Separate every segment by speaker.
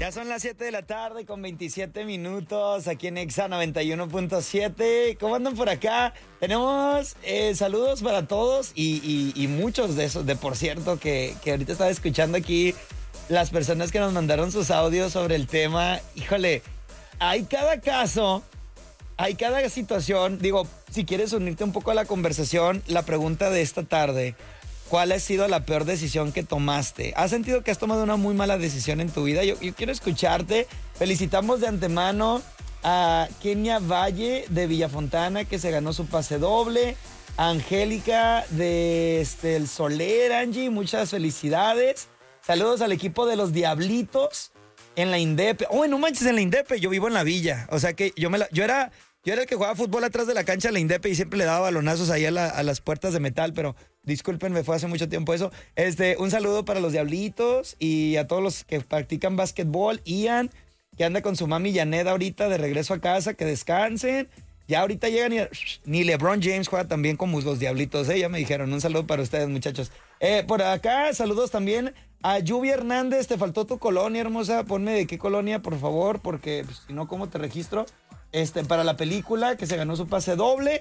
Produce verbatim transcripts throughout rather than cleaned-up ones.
Speaker 1: Ya son las siete de la tarde con veintisiete minutos aquí en Exa noventa y uno punto siete. ¿Cómo andan por acá? Tenemos eh, saludos para todos y, y, y muchos de esos, de por cierto, que, que ahorita estaba escuchando aquí las personas que nos mandaron sus audios sobre el tema. Híjole, hay cada caso, hay cada situación. Digo, si quieres unirte un poco a la conversación, la pregunta de esta tarde: ¿cuál ha sido la peor decisión que tomaste? ¿Has sentido que has tomado una muy mala decisión en tu vida? Yo, yo quiero escucharte. Felicitamos de antemano a Kenia Valle de Villafontana, que se ganó su pase doble. A Angélica de este, El Soler, Angie, muchas felicidades. Saludos al equipo de los Diablitos en la Indepe. Oh, no manches, en la Indepe. Yo vivo en la Villa. O sea que yo, me la, yo era... Yo era el que jugaba fútbol atrás de la cancha de la Indepe y siempre le daba balonazos ahí a, la, a las puertas de metal, pero discúlpenme, fue hace mucho tiempo eso. Este, un saludo para los Diablitos y a todos los que practican básquetbol. Ian, que anda con su mami Janet ahorita de regreso a casa, que descansen. Ya ahorita llegan y ni LeBron James juega también como los Diablitos, ¿eh? Ya me dijeron. Un saludo para ustedes, muchachos. Eh, por acá, saludos también a Lluvia Hernández. Te faltó tu colonia, hermosa. Ponme de qué colonia, por favor, porque pues, si no, ¿cómo te registro? Este, para la película, que se ganó su pase doble.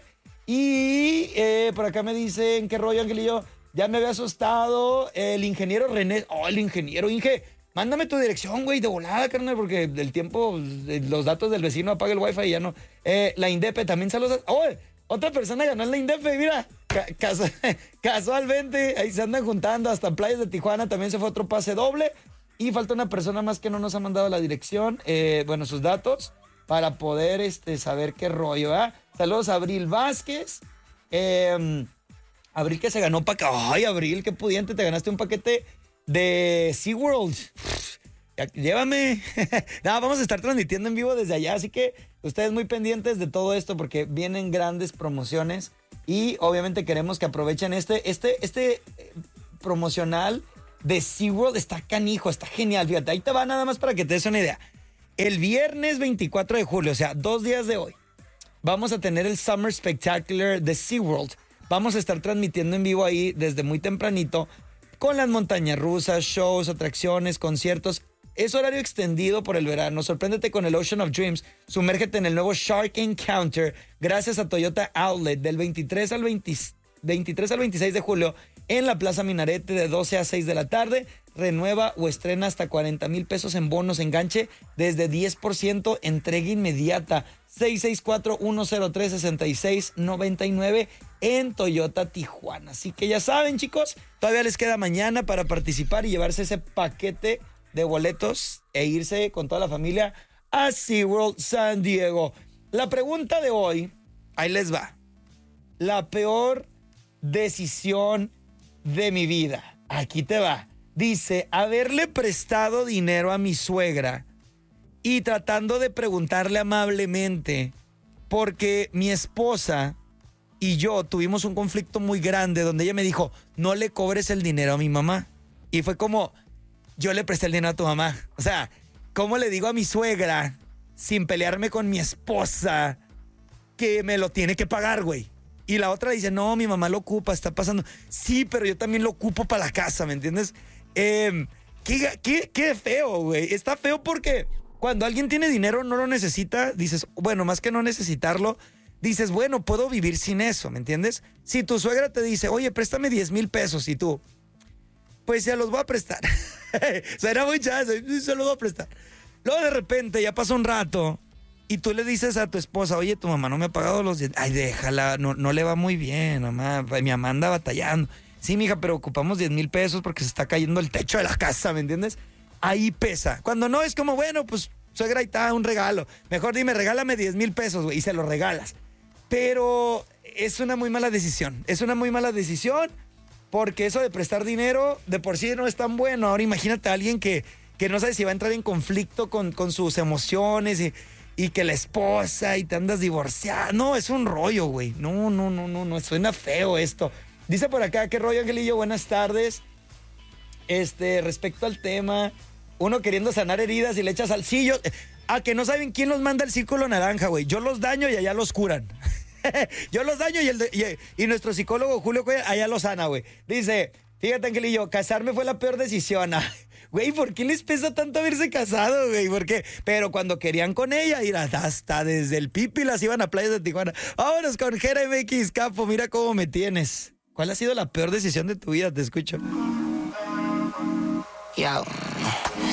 Speaker 1: Y eh, por acá me dicen, ¿qué rollo, Angelillo? Ya me había asustado el ingeniero René. Oh, el ingeniero, Inge, mándame tu dirección, güey, de volada, carnal, porque del tiempo, los datos del vecino, apaga el wifi y ya no. Eh, la Indepe, también saludos. Oh, otra persona ganó en la Indepe, mira. Casu casualmente, ahí se andan juntando, hasta en Playas de Tijuana también se fue otro pase doble. Y falta una persona más que no nos ha mandado la dirección, eh, bueno, sus datos, para poder este, saber qué rollo, ¿verdad? Saludos a Abril Vázquez. Eh, Abril que se ganó para... Ay, Abril, qué pudiente, te ganaste un paquete de SeaWorld. Ya, llévame. Nada, vamos a estar transmitiendo en vivo desde allá, así que ustedes muy pendientes de todo esto porque vienen grandes promociones y obviamente queremos que aprovechen este, este, este promocional de SeaWorld. Está canijo, está genial, fíjate, ahí te va nada más para que te des una idea. El viernes veinticuatro de julio, o sea, dos días de hoy, vamos a tener el Summer Spectacular de SeaWorld. Vamos a estar transmitiendo en vivo ahí desde muy tempranito con las montañas rusas, shows, atracciones, conciertos. Es horario extendido por el verano. Sorpréndete con el Ocean of Dreams. Sumérgete en el nuevo Shark Encounter gracias a Toyota Outlet del veintitrés al veintiséis de julio en la Plaza Minarete de doce a seis de la tarde. Renueva o estrena hasta cuarenta mil pesos en bonos, enganche desde diez por ciento, entrega inmediata. seis seis cuatro, uno cero tres, seis seis nueve nueve en Toyota Tijuana. Así que ya saben, chicos, todavía les queda mañana para participar y llevarse ese paquete de boletos e irse con toda la familia a SeaWorld San Diego. La pregunta de hoy, ahí les va. La peor decisión de mi vida. Aquí te va. Dice, haberle prestado dinero a mi suegra y tratando de preguntarle amablemente, porque mi esposa y yo tuvimos un conflicto muy grande donde ella me dijo, no le cobres el dinero a mi mamá. Y fue como, yo le presté el dinero a tu mamá. O sea, ¿cómo le digo a mi suegra, sin pelearme con mi esposa, que me lo tiene que pagar, güey? Y la otra dice, no, mi mamá lo ocupa, está pasando. Sí, pero yo también lo ocupo para la casa, ¿me entiendes? Eh, qué, qué, qué feo, güey. Está feo porque cuando alguien tiene dinero, no lo necesita, dices, bueno, más que no necesitarlo, dices, bueno, puedo vivir sin eso, ¿me entiendes? Si tu suegra te dice, oye, préstame diez mil pesos, y tú, pues ya los voy a prestar. Será muy chazo, se los voy a prestar. Luego de repente ya pasa un rato y tú le dices a tu esposa, oye, tu mamá no me ha pagado los diez. Ay, déjala, no, no le va muy bien, mamá. Mi mamá anda batallando. Sí, mija, pero ocupamos diez mil pesos porque se está cayendo el techo de la casa, ¿me entiendes? Ahí pesa. Cuando no es como, bueno, pues, suegra, ahí está, un regalo. Mejor dime, regálame diez mil pesos, güey, y se lo regalas. Pero es una muy mala decisión. Es una muy mala decisión porque eso de prestar dinero de por sí no es tan bueno. Ahora imagínate a alguien que, que no sabe si va a entrar en conflicto con, con sus emociones y, y que la esposa y te andas divorciando. No, es un rollo, güey. No, no, no, no, no, suena feo esto. Dice por acá, ¿qué rollo, Angelillo? Buenas tardes. Este, respecto al tema, uno queriendo sanar heridas y le echas al... Sí, yo... A que no saben quién los manda el círculo naranja, güey. Yo los daño y allá los curan. Yo los daño y, el de, y, y nuestro psicólogo Julio Cuellar allá los sana, güey. Dice, fíjate, Angelillo, casarme fue la peor decisión. Güey, ¿por qué les pesa tanto haberse casado, güey? ¿Por qué? Pero cuando querían con ella, mira, hasta desde el Pipi las iban a playas de Tijuana. Vámonos con Jera M X, capo, mira cómo me tienes. ¿Cuál ha sido la peor decisión de tu vida? Te escucho.
Speaker 2: Yo.